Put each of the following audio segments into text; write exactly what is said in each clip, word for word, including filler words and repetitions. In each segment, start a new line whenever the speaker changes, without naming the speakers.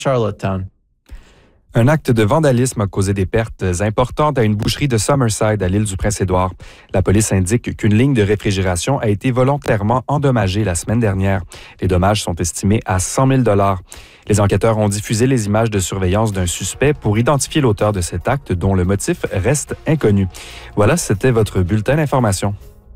Charlottetown.
Un acte de vandalisme a causé des pertes importantes à une boucherie de Summerside à l'île du Prince-Édouard. La police indique qu'une ligne de réfrigération a été volontairement endommagée la semaine dernière. Les dommages sont estimés à cent mille dollars. Les enquêteurs ont diffusé les images de surveillance d'un suspect pour identifier l'auteur de cet acte dont le motif reste inconnu. Voilà, c'était votre bulletin d'information.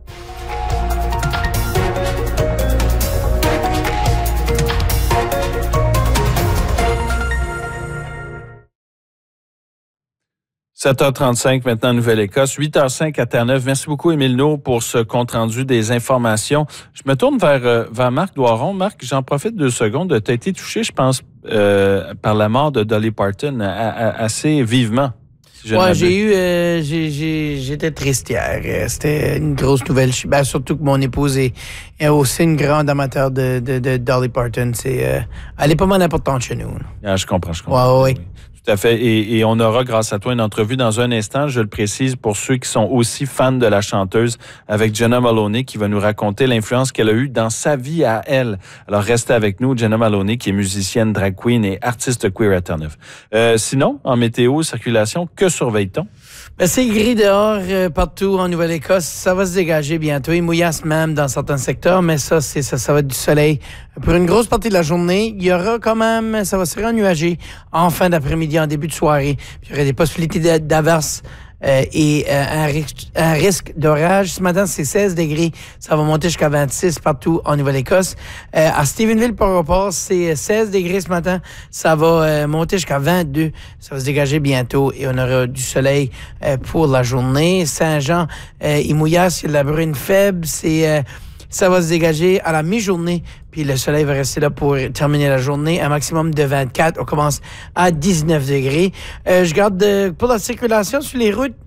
sept heures trente-cinq maintenant, Nouvelle-Écosse. huit heures cinq à Terre-Neuve. Merci beaucoup, Émile No, pour ce compte-rendu des informations. Je me tourne vers, euh, vers Marc Doiron. Marc, j'en profite deux secondes. Tu as été touché, je pense, euh, par la mort de Dolly Parton a, a, assez vivement. Si
oui, j'ai eu... Euh, j'ai, j'ai, j'étais triste hier. C'était une grosse nouvelle. Ben, surtout que mon épouse est, est aussi une grande amateur de, de, de Dolly Parton. C'est, euh, elle est pas mal importante chez nous.
Ah, je comprends, je comprends.
Ouais, oui, oui.
Tout à fait. Et, et on aura, grâce à toi, une entrevue dans un instant, je le précise, pour ceux qui sont aussi fans de la chanteuse, avec Jenna Maloney, qui va nous raconter l'influence qu'elle a eue dans sa vie à elle. Alors, restez avec nous, Jenna Maloney, qui est musicienne, drag queen et artiste queer à Terre-Neuve. Euh, sinon, en météo, circulation, que surveille-t-on?
Ben, c'est gris dehors euh, partout en Nouvelle-Écosse. Ça va se dégager bientôt. Il mouillasse même dans certains secteurs, mais ça, c'est ça, ça va être du soleil. Pour une grosse partie de la journée, il y aura quand même, ça va se rennuager en fin d'après-midi, en début de soirée. Puis il y aurait des possibilités d'averses euh, et euh, un, risque, un risque d'orage. Ce matin, c'est seize degrés. Ça va monter jusqu'à vingt-six partout en Nouvelle-Écosse. Euh, à Stephenville, par rapport, c'est seize degrés ce matin. Ça va euh, monter jusqu'à vingt-deux. Ça va se dégager bientôt et on aura du soleil euh, pour la journée. Saint-Jean, euh, il mouillasse, il y a de la brune faible. C'est... Euh, Ça va se dégager à la mi-journée, puis le soleil va rester là pour terminer la journée. Un maximum de vingt-quatre. On commence à dix-neuf degrés. Euh, je garde de, pour la circulation sur les routes,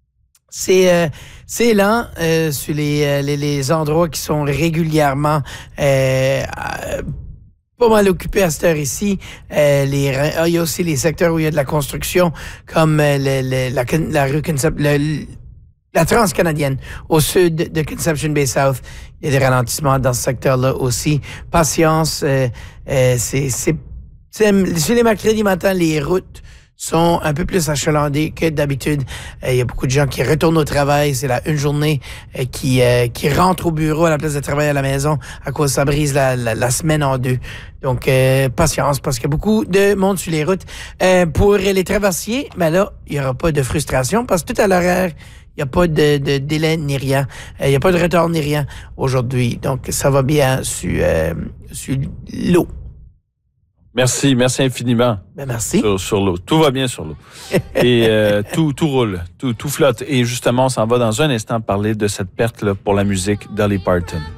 c'est euh, c'est lent euh, sur les, les les endroits qui sont régulièrement euh, pas mal occupés à cette heure ici. Euh, les, il y a aussi les secteurs où il y a de la construction, comme euh, le, le, la, la rue Concept, le, la Transcanadienne, au sud de Conception Bay South. Il y a des ralentissements dans ce secteur-là aussi. Patience, euh, euh, c'est, c'est, c'est, sur les mercredis matins, les routes sont un peu plus achalandées que d'habitude. Euh, il y a beaucoup de gens qui retournent au travail. C'est la une journée euh, qui euh, qui rentrent au bureau à la place de travailler à la maison à cause que ça brise la, la, la semaine en deux. Donc, euh, patience, parce qu'il y a beaucoup de monde sur les routes. Euh, pour les traversiers, ben là, il n'y aura pas de frustration parce que tout à l'horaire, il n'y a pas de, de délai ni rien. Il euh, n'y a pas de retard ni rien aujourd'hui. Donc, ça va bien sur, euh, sur l'eau.
Merci, merci infiniment.
Ben merci.
Sur, sur l'eau. Tout va bien sur l'eau. Et euh, tout, tout roule, tout, tout flotte. Et justement, on s'en va dans un instant parler de cette perte-là pour la musique Dolly Parton.